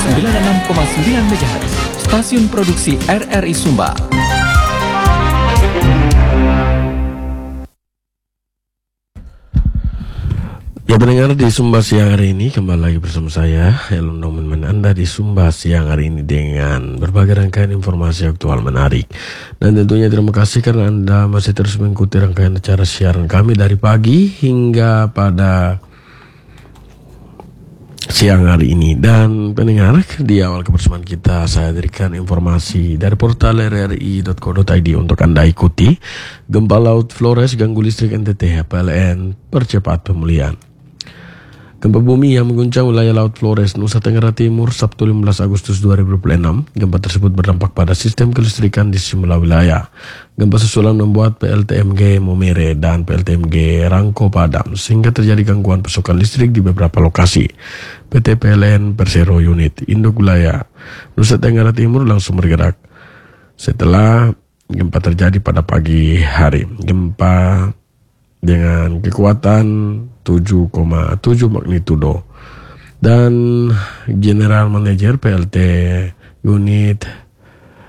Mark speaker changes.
Speaker 1: 96,9 MHz, stasiun produksi RRI Sumba.
Speaker 2: Ya, pendengar di Sumba Siang hari ini kembali lagi bersama saya Elon Nomen Anda di Sumba Siang hari ini dengan berbagai rangkaian informasi aktual menarik. Dan tentunya terima kasih karena Anda masih terus mengikuti rangkaian acara siaran kami dari pagi hingga pada siang hari ini. Dan pendengar, di awal kebersamaan kita saya berikan informasi dari portal rri.co.id untuk Anda ikuti. Gempa laut Flores ganggu listrik NTT, PLN percepat pemulihan. Gempa bumi yang mengguncang wilayah Laut Flores, Nusa Tenggara Timur, Sabtu 15 Agustus 2026. Gempa tersebut berdampak pada sistem kelistrikan di sejumlah wilayah. Gempa susulan membuat PLTMG Momere dan PLTMG Rangko padam, sehingga terjadi gangguan pasokan listrik di beberapa lokasi. PT PLN Persero Unit Induk Wilayah Nusa Tenggara Timur langsung bergerak setelah gempa terjadi pada pagi hari. Gempa dengan kekuatan 7,7 magnitudo. Dan General Manager PLT Unit